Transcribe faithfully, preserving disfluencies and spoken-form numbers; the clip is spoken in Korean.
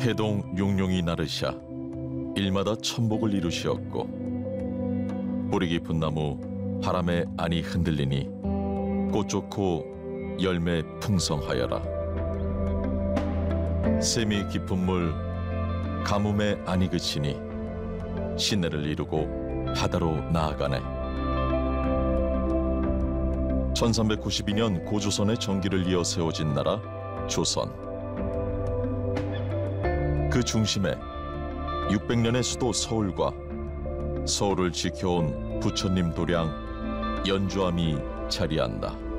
해동 용룡이 나르샤 일마다 천복을 이루시었고 뿌리 깊은 나무 바람에 안이 흔들리니 꽃 좋고 열매 풍성하여라. 샘이 깊은 물 가뭄에 안이 그치니 시내를 이루고 바다로 나아가네. 천삼백구십이 년 고조선의 정기를 이어 세워진 나라 조선. 그 중심에 육백 년의 수도 서울과 서울을 지켜온 부처님 도량 연주함이 자리한다.